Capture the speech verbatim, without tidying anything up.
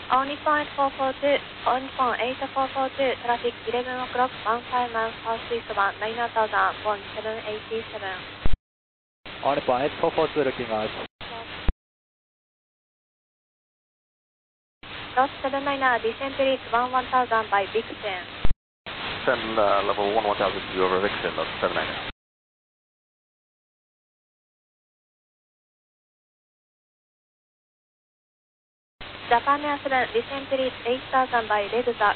All Nippon eight four four two, All Nippon eight four four two, traffic eleven o'clock, one five miles southeast one, nine thousand, one seven eighty-seven. All Nippon eight four four two looking out. Lost seven niner, descent reach one one thousand by Vixen. Send uh, level one one thousand to over Vixen, lost seven niner. Japan Air seven, descent reach eight thousand by Redza.